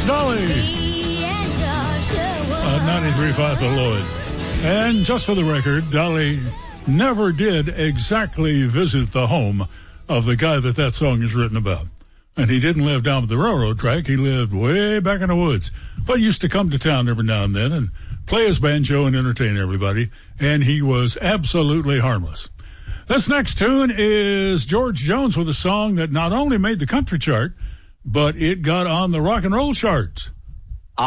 That's Dolly. 93.5 The Lloyd. And just for the record, Dolly never did exactly visit the home of the guy that song is written about. And he didn't live down at the railroad track. He lived way back in the woods. But used to come to town every now and then and play his banjo and entertain everybody. And he was absolutely harmless. This next tune is George Jones with a song that not only made the country chart, but it got on the rock and roll charts.